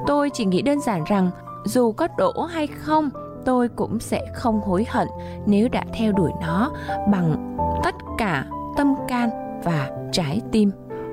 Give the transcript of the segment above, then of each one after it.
Tôi chỉ nghĩ đơn giản rằng dù có đỗ hay không, tôi cũng sẽ không hối hận nếu đã theo đuổi nó bằng tất cả tâm can và trái tim.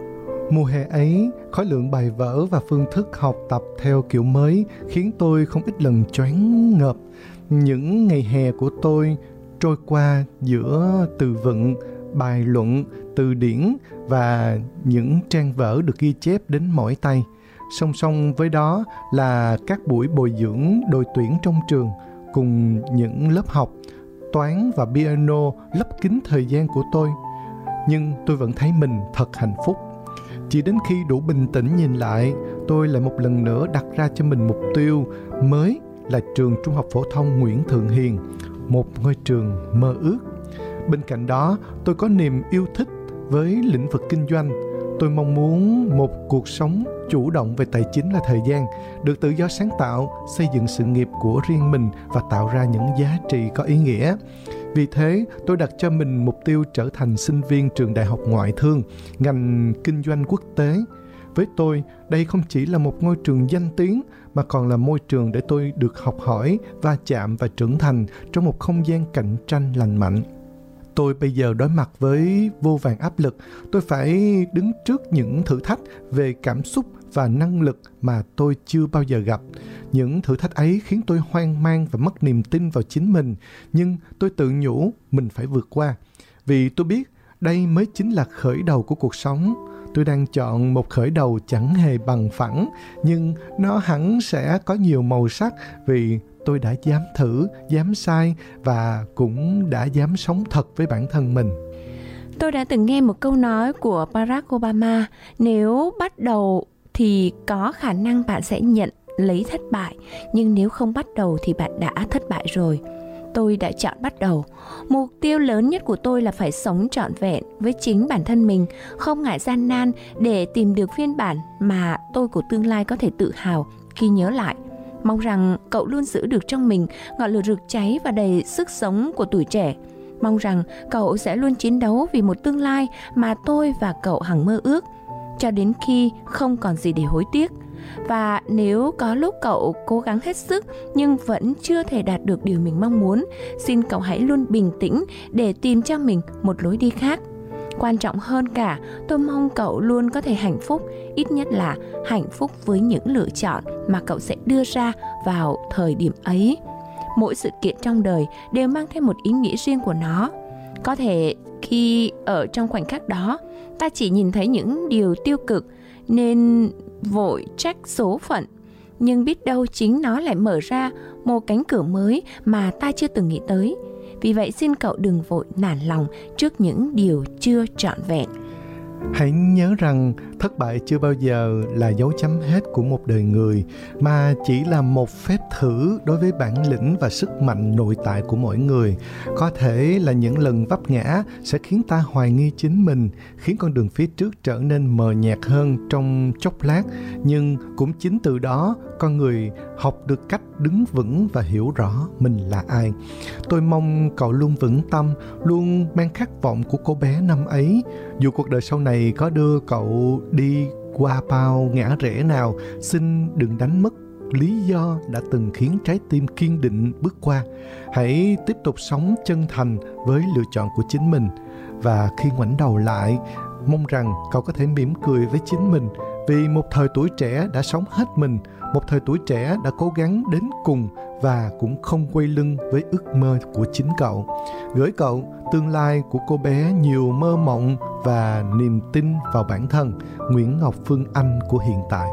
Mùa hè ấy, khối lượng bài vở và phương thức học tập theo kiểu mới khiến tôi không ít lần choáng ngợp. Những ngày hè của tôi trôi qua giữa từ vựng, bài luận, từ điển và những trang vở được ghi chép đến mỏi tay. Song song với đó là các buổi bồi dưỡng đội tuyển trong trường cùng những lớp học, toán và piano lấp kín thời gian của tôi. Nhưng tôi vẫn thấy mình thật hạnh phúc. Chỉ đến khi đủ bình tĩnh nhìn lại, tôi lại một lần nữa đặt ra cho mình mục tiêu mới là trường Trung học phổ thông Nguyễn Thượng Hiền, một ngôi trường mơ ước. Bên cạnh đó, tôi có niềm yêu thích với lĩnh vực kinh doanh. Tôi mong muốn một cuộc sống chủ động về tài chính là thời gian, được tự do sáng tạo, xây dựng sự nghiệp của riêng mình và tạo ra những giá trị có ý nghĩa. Vì thế, tôi đặt cho mình mục tiêu trở thành sinh viên trường Đại học Ngoại thương, ngành kinh doanh quốc tế. Với tôi, đây không chỉ là một ngôi trường danh tiếng, mà còn là môi trường để tôi được học hỏi, va chạm và trưởng thành trong một không gian cạnh tranh lành mạnh. Tôi bây giờ đối mặt với vô vàn áp lực. Tôi phải đứng trước những thử thách về cảm xúc và năng lực mà tôi chưa bao giờ gặp. Những thử thách ấy khiến tôi hoang mang và mất niềm tin vào chính mình. Nhưng tôi tự nhủ mình phải vượt qua. Vì tôi biết đây mới chính là khởi đầu của cuộc sống. Tôi đang chọn một khởi đầu chẳng hề bằng phẳng, nhưng nó hẳn sẽ có nhiều màu sắc vì tôi đã dám thử, dám sai và cũng đã dám sống thật với bản thân mình. Tôi đã từng nghe một câu nói của Barack Obama: nếu bắt đầu thì có khả năng bạn sẽ nhận lấy thất bại, nhưng nếu không bắt đầu thì bạn đã thất bại rồi. Tôi đã chọn bắt đầu. Mục tiêu lớn nhất của tôi là phải sống trọn vẹn với chính bản thân mình, không ngại gian nan để tìm được phiên bản mà tôi của tương lai có thể tự hào khi nhớ lại. Mong rằng cậu luôn giữ được trong mình ngọn lửa rực cháy và đầy sức sống của tuổi trẻ. Mong rằng cậu sẽ luôn chiến đấu vì một tương lai mà tôi và cậu hằng mơ ước, cho đến khi không còn gì để hối tiếc. Và nếu có lúc cậu cố gắng hết sức nhưng vẫn chưa thể đạt được điều mình mong muốn, xin cậu hãy luôn bình tĩnh để tìm cho mình một lối đi khác. Quan trọng hơn cả, tôi mong cậu luôn có thể hạnh phúc, ít nhất là hạnh phúc với những lựa chọn mà cậu sẽ đưa ra vào thời điểm ấy. Mỗi sự kiện trong đời đều mang thêm một ý nghĩa riêng của nó. Có thể khi ở trong khoảnh khắc đó, ta chỉ nhìn thấy những điều tiêu cực nên vội trách số phận. Nhưng biết đâu chính nó lại mở ra một cánh cửa mới mà ta chưa từng nghĩ tới. Vì vậy xin cậu đừng vội nản lòng trước những điều chưa trọn vẹn. Hãy nhớ rằng thất bại chưa bao giờ là dấu chấm hết của một đời người, mà chỉ là một phép thử đối với bản lĩnh và sức mạnh nội tại của mỗi người. Có thể là những lần vấp ngã sẽ khiến ta hoài nghi chính mình, khiến con đường phía trước trở nên mờ nhạt hơn trong chốc lát. Nhưng cũng chính từ đó, con người học được cách đứng vững và hiểu rõ mình là ai. Tôi mong cậu luôn vững tâm, luôn mang khát vọng của cô bé năm ấy. Dù cuộc đời sau này có đưa cậu đi qua bao ngã rẽ nào, xin đừng đánh mất lý do đã từng khiến trái tim kiên định bước qua. Hãy tiếp tục sống chân thành với lựa chọn của chính mình. Và khi ngoảnh đầu lại, mong rằng cậu có thể mỉm cười với chính mình, vì một thời tuổi trẻ đã sống hết mình, một thời tuổi trẻ đã cố gắng đến cùng và cũng không quay lưng với ước mơ của chính cậu. Gửi cậu tương lai của cô bé nhiều mơ mộng và niềm tin vào bản thân. Nguyễn Ngọc Phương Anh của hiện tại.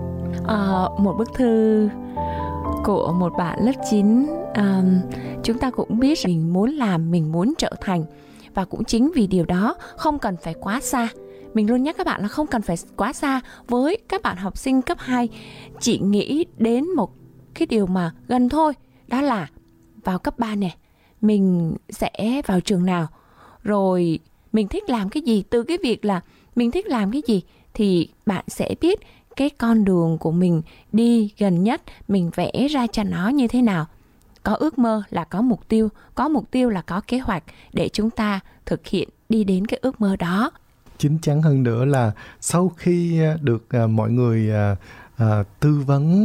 Một bức thư của một bạn lớp 9. Chúng ta cũng biết mình muốn làm, mình muốn trở thành. Và cũng chính vì điều đó không cần phải quá xa. Mình luôn nhắc các bạn là không cần phải quá xa. Với các bạn học sinh cấp 2, chỉ nghĩ đến một cái điều mà gần thôi. Đó là vào cấp 3 nè, mình sẽ vào trường nào, rồi mình thích làm cái gì. Từ cái việc là mình thích làm cái gì thì bạn sẽ biết cái con đường của mình đi gần nhất, mình vẽ ra cho nó như thế nào. Có ước mơ là có mục tiêu là có kế hoạch để chúng ta thực hiện đi đến cái ước mơ đó. Chính chắn hơn nữa là sau khi được mọi người tư vấn